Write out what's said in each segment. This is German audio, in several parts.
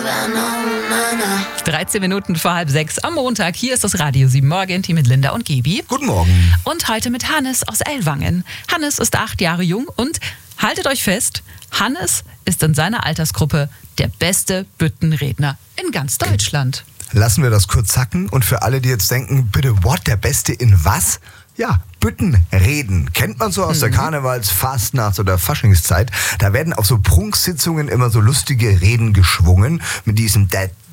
13 Minuten vor 5:30 am Montag. Hier ist das Radio 7 Morgen-Team mit Linda und Gebi. Guten Morgen. Und heute mit Hannes aus Ellwangen. Hannes ist 8 Jahre jung und haltet euch fest, Hannes ist in seiner Altersgruppe der beste Büttenredner in ganz Deutschland. Lassen wir das kurz sacken und für alle, die jetzt denken, bitte, what, der Beste in was? Ja, Büttenreden. Kennt man so aus der Karnevals-, Fastnachts- oder Faschingszeit. Da werden auf so Prunksitzungen immer so lustige Reden geschwungen mit diesem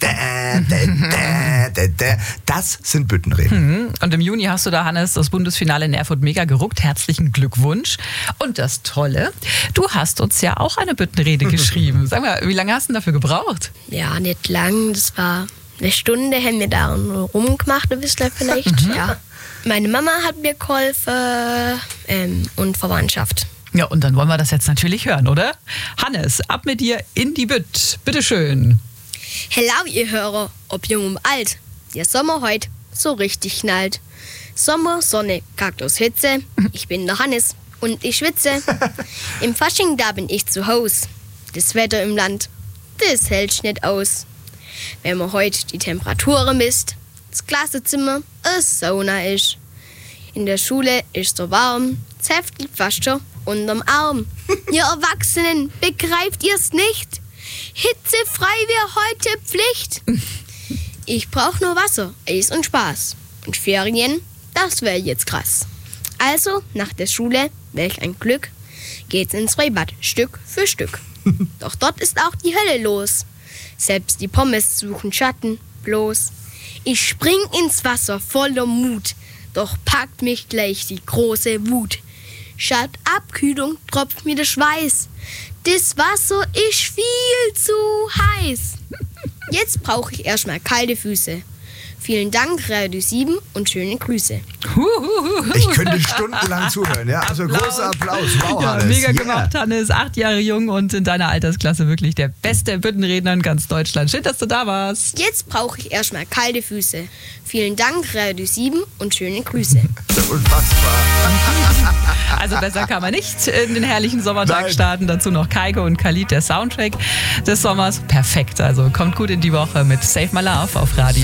Das sind Büttenreden. Und im Juni hast du da, Hannes, das Bundesfinale in Erfurt mega geruckt. Herzlichen Glückwunsch. Und das Tolle, du hast uns ja auch eine Büttenrede geschrieben. Sag mal, wie lange hast du denn dafür gebraucht? Ja, nicht lang. Das war eine Stunde, haben wir da rumgemacht, wisst ihr vielleicht. Ja. Meine Mama hat mir geholfen und Verwandtschaft. Ja, und dann wollen wir das jetzt natürlich hören, oder? Hannes, ab mit dir in die Bütt. Bitteschön. Hello, ihr Hörer, ob jung und alt. Der Sommer heute so richtig knallt. Sommer, Sonne, Kaktus, Hitze. Ich bin der Hannes und ich schwitze. Im Fasching, da bin ich zu Haus. Das Wetter im Land, das hält nicht aus. Wenn man heute die Temperaturen misst, das Klassenzimmer eine Sauna ist. In der Schule ist so warm, das Heft liegt fast schon unterm Arm. Ihr Erwachsenen, begreift ihr's nicht? Hitzefrei wäre heute Pflicht. Ich brauch nur Wasser, Eis und Spaß. Und Ferien, das wäre jetzt krass. Also, nach der Schule, welch ein Glück, geht's ins Freibad, Stück für Stück. Doch dort ist auch die Hölle los. Selbst die Pommes suchen Schatten, bloß. Ich spring ins Wasser voller Mut, doch packt mich gleich die große Wut. Statt Abkühlung tropft mir der Schweiß. Das Wasser ist viel zu heiß. Jetzt brauche ich erstmal kalte Füße. Vielen Dank, Radio 7 und schöne Grüße. Ich könnte stundenlang zuhören, ja? Also großer Applaus. Wow, Ja, Hannes. mega gemacht, Hannes. 8 Jahre jung und in deiner Altersklasse wirklich der beste Büttenredner in ganz Deutschland. Schön, dass du da warst. Jetzt brauche ich erstmal kalte Füße. Vielen Dank, Radio 7 und schöne Grüße. Unfassbar. Also besser kann man nicht in den herrlichen Sommertag Nein. starten. Dazu noch Kygo und Khalid, der Soundtrack des Sommers. Perfekt, also kommt gut in die Woche mit Save My Love auf Radio